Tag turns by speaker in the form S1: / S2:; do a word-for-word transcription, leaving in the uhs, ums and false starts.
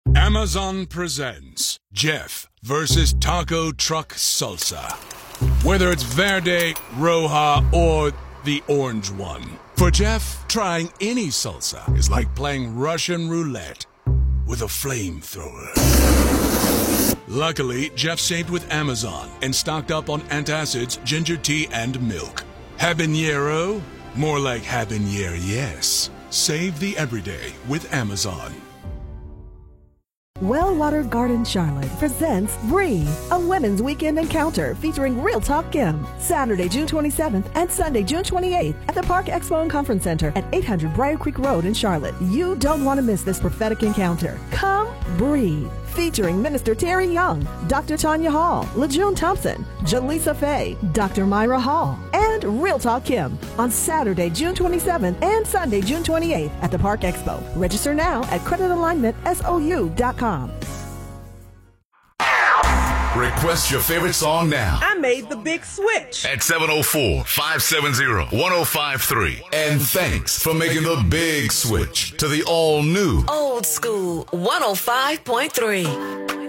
S1: Amazon presents Jeff versus Taco Truck Salsa. Whether it's Verde, Roja, or the orange one. For Jeff, trying any salsa is like playing Russian roulette with a flamethrower. Luckily, Jeff saved with Amazon and stocked up on antacids, ginger tea, and milk. Habanero? More like habanero, yes. Save the everyday with Amazon.
S2: Well-Watered Garden Charlotte presents Breathe, a women's weekend encounter featuring Real Talk Kim, Saturday, June twenty-seventh and Sunday, June twenty-eighth at the Park Expo and Conference Center at eight hundred Briar Creek Road in Charlotte. You don't want to miss this prophetic encounter. Come Breathe, featuring Minister Terry Young, Doctor Tanya Hall, LaJune Thompson, Jaleesa Faye, Doctor Myra Hall, and Real Talk Kim on Saturday, June twenty-seventh and Sunday, June twenty-eighth at the Park Expo. Register now at credit alignment S O U dot com.
S3: Request your favorite song now.
S4: I made the big switch.
S3: At seven oh four, five seven zero, one oh five three. And thanks for making the big switch to the all-new
S5: Old School one oh five point three.